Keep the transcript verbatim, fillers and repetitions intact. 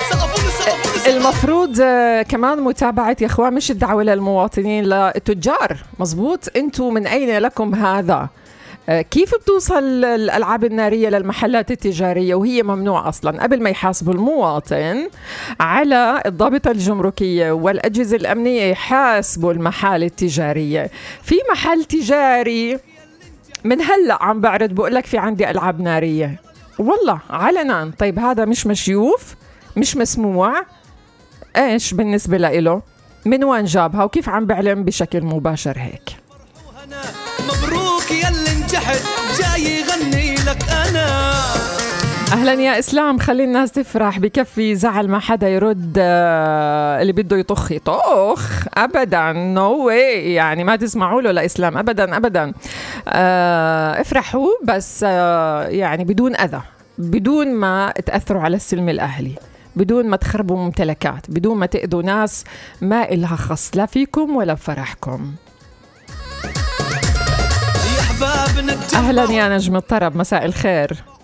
المفروض كمان متابعة يا اخوان، مش الدعوة للمواطنين، للتجار. مزبوط، انتوا من اين لكم هذا؟ كيف بتوصل الألعاب النارية للمحلات التجارية وهي ممنوع أصلا؟ قبل ما يحاسبوا المواطن على الضابطة الجمركية والأجهزة الأمنية يحاسبوا المحال التجارية. في محل تجاري من هلأ عم بعرض بقول لك في عندي ألعاب نارية، والله علنا. طيب هذا مش مشيوف؟ مش مسموع؟ ايش بالنسبة له؟ من وين جابها وكيف عم بعلم بشكل مباشر هيك؟ مبروك يلي نجحت جاي يغني لك أنا. أهلا يا إسلام، خلي الناس تفرح، بكفي زعل ما حدا يرد. اللي بده يطخ يطخ أبدا، نو واي، يعني ما تسمعوا له لإسلام أبدا أبدا. افرحوا بس يعني بدون أذى، بدون ما تأثروا على السلم الأهلي، بدون ما تخربوا ممتلكات، بدون ما تأذوا ناس ما إلها خص لا فيكم ولا بفرحكم. أهلا يا نجم الطرب، مساء الخير.